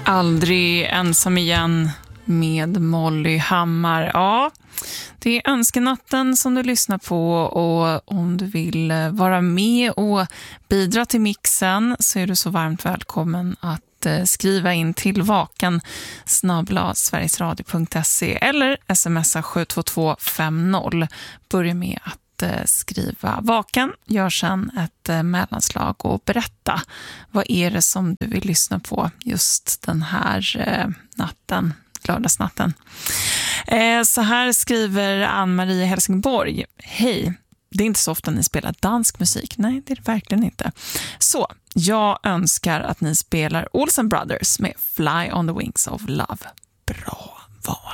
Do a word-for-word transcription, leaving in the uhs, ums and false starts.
Aldrig ensam igen med Molly Hammar. Ja, det är önskenatten som du lyssnar på, och om du vill vara med och bidra till mixen så är du så varmt välkommen att skriva in till vaken snabel-a sverigesradio punkt se eller smsa sju två två fem noll. Börja med att skriva vaken, gör sen ett mellanslag och berätta vad är det som du vill lyssna på just den här natten, lördagsnatten. Så här skriver Ann-Marie Helsingborg: hej, det är inte så ofta ni spelar dansk musik. Nej, det är det verkligen inte. Så jag önskar att ni spelar Olsen Brothers med Fly on the Wings of Love. Bra val.